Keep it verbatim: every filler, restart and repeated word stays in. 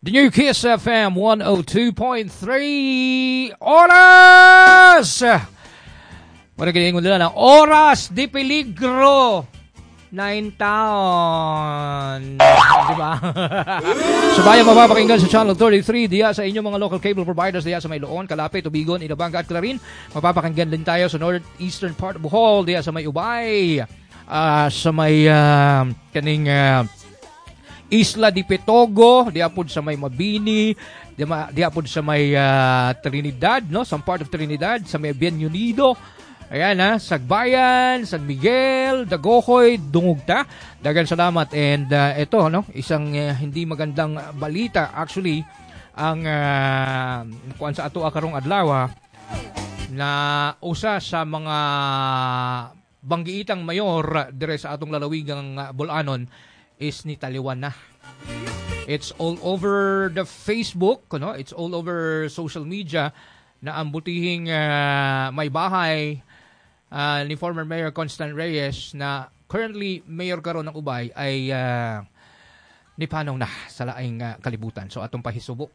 The new Kiss F M one oh two point three. Oras! Wala kaya nila na oras di peligro. Nine taon. Diba? Sabaya mapapakinggan sa Channel thirty-three diya sa inyong mga local cable providers diya sa may Loon, Calapit, Tubigon, Ilabanga at Clarin. Mapapakinggan din tayo sa northeastern part of Bohol diya sa may Ubay. Uh, sa may uh, kaning uh, Isla di Petogo, diapod sa may Mabini, diapod sa may uh, Trinidad, no? Some part of Trinidad, sa may Bien Unido. Ayan ha, Sagbayan, San Miguel, Dagohoy, Dungugta. Dagan salamat. And uh, ito, no? Isang uh, hindi magandang balita. Actually, ang uh, kuan sa ato akarong adlaw na usa sa mga banggiitang mayor dire sa atong lalawigang uh, Bulanon is ni Taliwan na. It's all over the Facebook, no? It's all over social media na ang butihing uh, may bahay uh, ni former Mayor Constant Reyes na currently mayor karon ng Ubay ay uh, ni Panong na sa laing uh, kalibutan. So atong pahisubo